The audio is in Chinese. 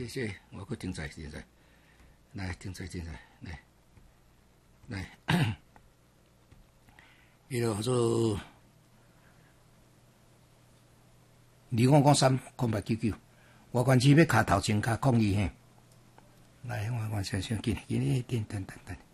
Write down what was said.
这我搁停在，来停在，来，伊就做25030899，外关市要卡头前卡抗议嘿。来，我先紧，等。